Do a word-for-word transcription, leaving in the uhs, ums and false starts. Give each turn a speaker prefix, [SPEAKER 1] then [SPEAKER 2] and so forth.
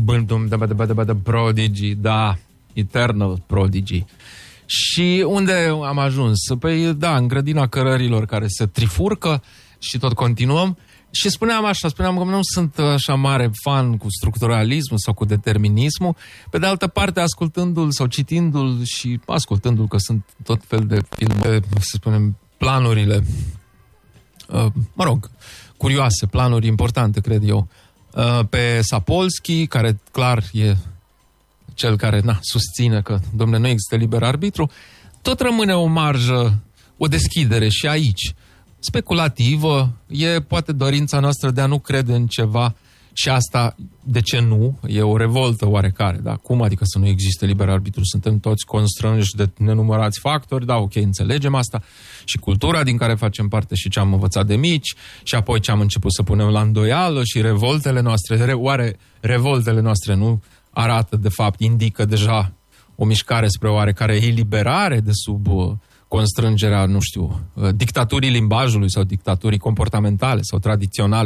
[SPEAKER 1] Prodigy, da, Eternal Prodigy. Și unde am ajuns? Păi da, în grădina cărărilor care se trifurcă și tot continuăm. Și spuneam așa, spuneam că nu sunt așa mare fan cu structuralismul sau cu determinismul. Pe de altă parte, ascultându-l sau citindu-l și ascultându-l, că sunt tot fel de filme, să spunem, planurile, mă rog, curioase, planuri importante, cred eu, pe Sapolsky, care clar e cel care na, susține că, dom'le, nu există liber arbitru, tot rămâne o marjă, o deschidere și aici. Speculativă, e poate dorința noastră de a nu crede în ceva și asta, de ce nu? E o revoltă oarecare, da? Cum adică să nu existe liber arbitru? Suntem toți constrânși de nenumărați factori, da, ok, înțelegem asta. Și cultura din care facem parte și ce am învățat de mici și apoi ce am început să punem la îndoială și revoltele noastre. Oare revoltele noastre nu arată, de fapt, indică deja o mișcare spre oarecare eliberare de sub constrângerea, nu știu, dictaturii limbajului sau dictaturii comportamentale sau tradiționale